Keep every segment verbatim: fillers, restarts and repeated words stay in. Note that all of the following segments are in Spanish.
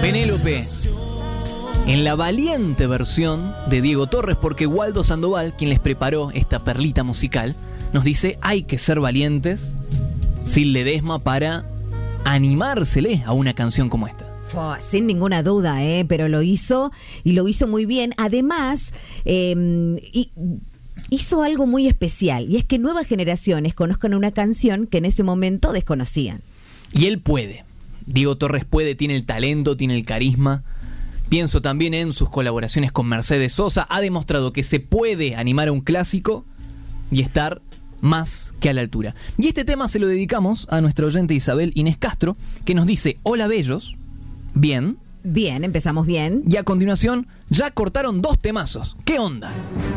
Penélope, en la valiente versión de Diego Torres, porque Waldo Sandoval, quien les preparó esta perlita musical, nos dice: hay que ser valientes, Sil Ledesma, para animársele a una canción como esta. Oh, sin ninguna duda, eh, pero lo hizo y lo hizo muy bien. Además, eh, y, hizo algo muy especial, y es que nuevas generaciones conozcan una canción que en ese momento desconocían. Y él puede. Diego Torres puede, tiene el talento, tiene el carisma. Pienso también en sus colaboraciones con Mercedes Sosa. Ha demostrado que se puede animar a un clásico y estar más que a la altura. Y este tema se lo dedicamos a nuestra oyente Isabel Inés Castro, que nos dice: hola bellos, bien. Bien, empezamos bien. Y a continuación, ya cortaron dos temazos. ¿Qué onda?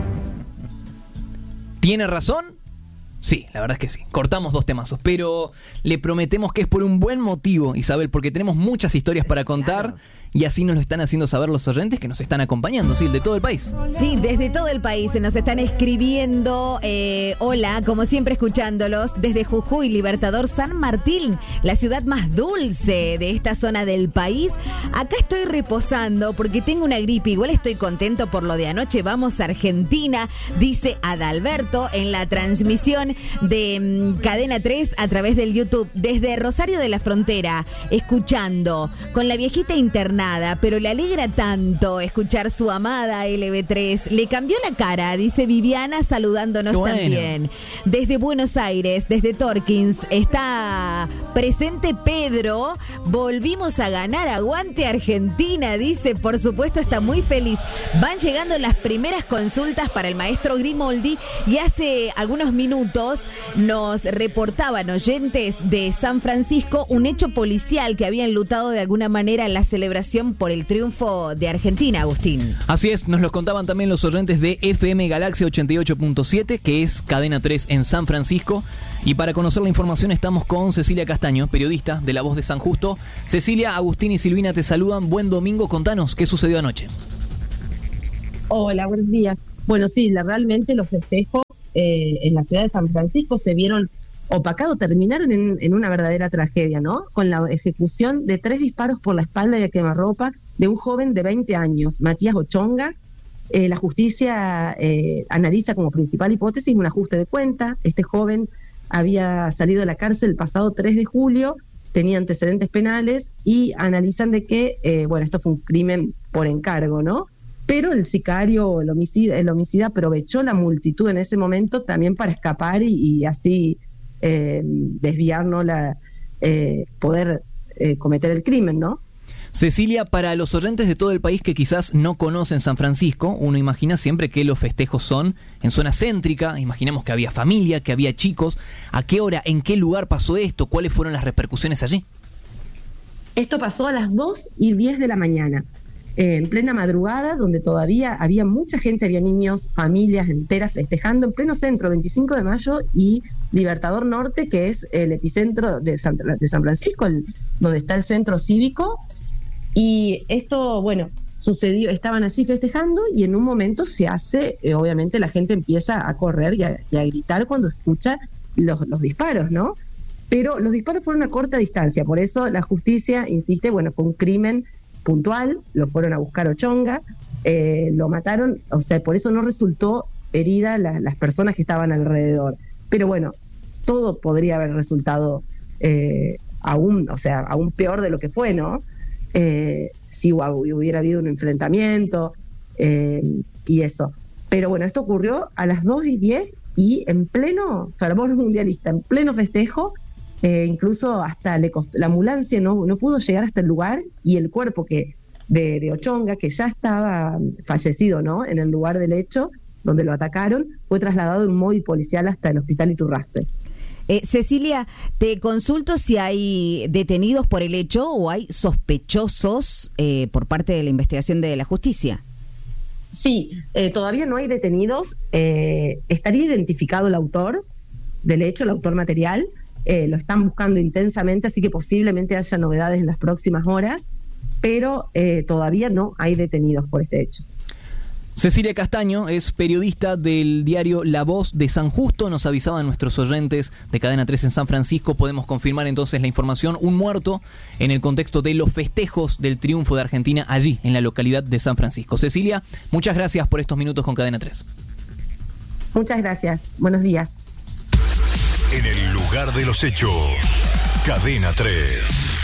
¿Tiene razón? Sí, la verdad es que sí. Cortamos dos temazos, pero le prometemos que es por un buen motivo, Isabel, porque tenemos muchas historias para contar. Claro. Y así nos lo están haciendo saber los oyentes que nos están acompañando, sí, de todo el país. Sí, desde todo el país se nos están escribiendo. Eh, hola, como siempre escuchándolos desde Jujuy, Libertador, San Martín, la ciudad más dulce de esta zona del país. Acá estoy reposando porque tengo una gripe. Igual estoy contento por lo de anoche. Vamos a Argentina, dice Adalberto en la transmisión de um, Cadena tres a través del YouTube. Desde Rosario de la Frontera, escuchando con la viejita internada. Pero le alegra tanto escuchar su amada L B tres. Le cambió la cara, dice Viviana, saludándonos bueno. También. Desde Buenos Aires, desde Torkins, está presente Pedro. Volvimos a ganar, aguante Argentina, dice. Por supuesto, está muy feliz. Van llegando las primeras consultas para el maestro Grimoldi, y hace algunos minutos nos reportaban oyentes de San Francisco un hecho policial que había enlutado de alguna manera la celebración por el triunfo de Argentina, Agustín. Así es, nos lo contaban también los oyentes de F M Galaxia ochenta y ocho punto siete, que es Cadena tres en San Francisco. Y para conocer la información estamos con Cecilia Castaño, periodista de La Voz de San Justo. Cecilia, Agustín y Silvina te saludan. Buen domingo, contanos qué sucedió anoche. Hola, buenos días. Bueno, sí, la, realmente los festejos eh, en la ciudad de San Francisco se vieron opacado, terminaron en, en una verdadera tragedia, ¿no? Con la ejecución de tres disparos por la espalda y a quemarropa de un joven de veinte años, Matías Ochonga. Eh, la justicia eh, analiza como principal hipótesis un ajuste de cuenta. Este joven había salido de la cárcel el pasado tres de julio, tenía antecedentes penales, y analizan de que, eh, bueno, esto fue un crimen por encargo, ¿no? Pero el sicario, el homicida, el homicida aprovechó la multitud en ese momento también para escapar y, y así Eh, desviar, ¿no? La, eh, poder eh, cometer el crimen, ¿no? Cecilia, para los oyentes de todo el país que quizás no conocen San Francisco, uno imagina siempre que los festejos son en zona céntrica. Imaginamos que había familia, que había chicos. ¿A qué hora, en qué lugar pasó esto? ¿Cuáles fueron las repercusiones allí? Esto pasó a las dos y diez de la mañana, eh, en plena madrugada, donde todavía había mucha gente, había niños, familias enteras festejando en pleno centro, veinticinco de mayo y Libertador Norte, que es el epicentro de San, de San Francisco, el, donde está el centro cívico. Y esto, bueno, sucedió, estaban allí festejando y en un momento se hace, eh, obviamente la gente empieza a correr y a, y a gritar cuando escucha los, los disparos, ¿no? Pero los disparos fueron a corta distancia, por eso la justicia insiste, bueno, fue un crimen puntual, lo fueron a buscar Ochonga, eh, lo mataron, o sea, por eso no resultó herida la, las personas que estaban alrededor. Pero bueno, todo podría haber resultado eh, aún, o sea, aún peor de lo que fue, ¿no? Eh, si hubiera habido un enfrentamiento eh, y eso. Pero bueno, esto ocurrió a las dos y diez y en pleno fervor mundialista, en pleno festejo. Eh, incluso hasta le costó, la ambulancia no, no pudo llegar hasta el lugar, y el cuerpo que de, de Ochonga, que ya estaba fallecido, ¿no?, en el lugar del hecho donde lo atacaron, fue trasladado en un móvil policial hasta el hospital Iturraspe. Eh, Cecilia, te consulto si hay detenidos por el hecho o hay sospechosos eh, por parte de la investigación de la justicia. Sí, eh, todavía no hay detenidos. Eh, estaría identificado el autor del hecho, el autor material. Eh, lo están buscando intensamente, así que posiblemente haya novedades en las próximas horas, pero eh, todavía no hay detenidos por este hecho. Cecilia Castaño es periodista del diario La Voz de San Justo. Nos avisaban nuestros oyentes de Cadena tres en San Francisco. Podemos confirmar entonces la información. Un muerto en el contexto de los festejos del triunfo de Argentina allí, en la localidad de San Francisco. Cecilia, muchas gracias por estos minutos con Cadena tres. Muchas gracias. Buenos días. En el lugar de los hechos, Cadena tres.